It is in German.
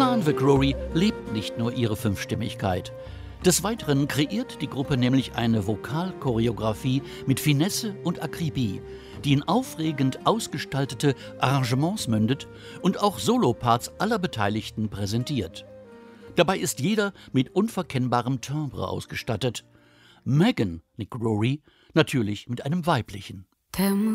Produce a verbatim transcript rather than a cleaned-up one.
Elan McCrory lebt nicht nur ihre Fünfstimmigkeit. Des Weiteren kreiert die Gruppe nämlich eine Vokalchoreografie mit Finesse und Akribie, die in aufregend ausgestaltete Arrangements mündet und auch Soloparts aller Beteiligten präsentiert. Dabei ist jeder mit unverkennbarem Timbre ausgestattet. Megan McCrory natürlich mit einem weiblichen.